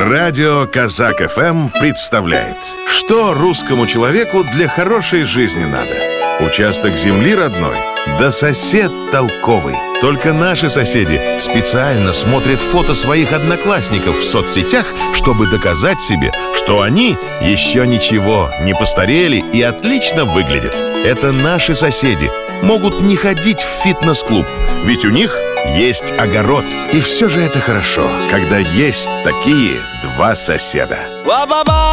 Радио Казак ФМ представляет, что русскому человеку для хорошей жизни надо. Участок земли родной, да сосед толковый. Только наши соседи специально смотрят фото своих одноклассников в соцсетях, чтобы доказать себе, что они еще ничего, не постарели и отлично выглядят. Это наши соседи могут не ходить в фитнес-клуб, ведь у них есть огород. И все же это хорошо, когда есть такие два соседа.